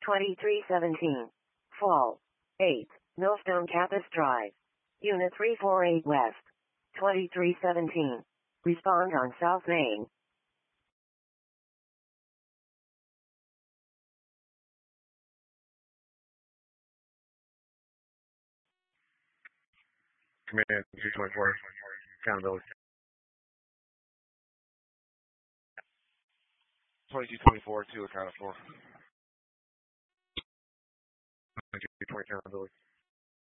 2317. Fall. 8. Millstone Campus Drive. Unit 348 West. 2317. Respond on South Main. Command 224. Accountability. 2224 to account for. 220 accountability.